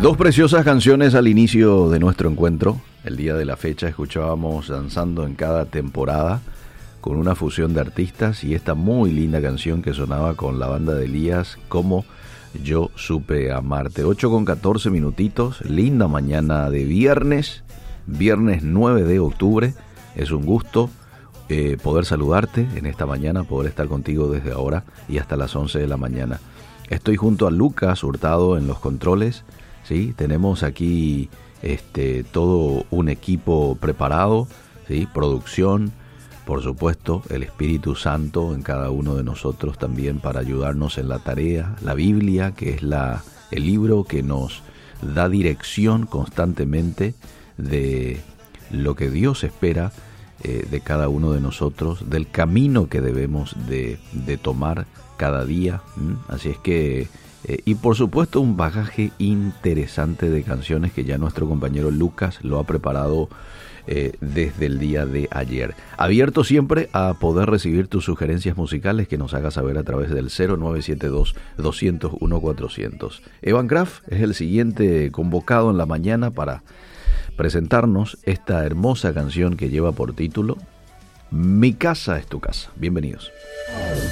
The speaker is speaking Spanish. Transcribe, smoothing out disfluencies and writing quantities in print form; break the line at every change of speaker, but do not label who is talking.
Dos preciosas canciones al inicio de nuestro encuentro. El día de la fecha escuchábamos Danzando en cada temporada, con una fusión de artistas, y esta muy linda canción que sonaba con la banda de Elías, Como Yo Supe Amarte. 8:14 minutitos, linda mañana de viernes 9 de octubre. Es un gusto poder saludarte en esta mañana, poder estar contigo desde ahora y hasta las 11 de la mañana. Estoy junto a Lucas Hurtado en los controles. ¿Sí? Tenemos aquí todo un equipo preparado, ¿sí? Producción, por supuesto, el Espíritu Santo en cada uno de nosotros también para ayudarnos en la tarea, la Biblia, que es el libro que nos da dirección constantemente de lo que Dios espera de cada uno de nosotros, del camino que debemos de tomar cada día. Así es que y por supuesto un bagaje interesante de canciones que ya nuestro compañero Lucas lo ha preparado desde el día de ayer. Abierto siempre a poder recibir tus sugerencias musicales que nos hagas saber a través del 0972-200-1400. Evan Kraft es el siguiente convocado en la mañana para presentarnos esta hermosa canción que lleva por título Mi casa es tu casa. Bienvenidos.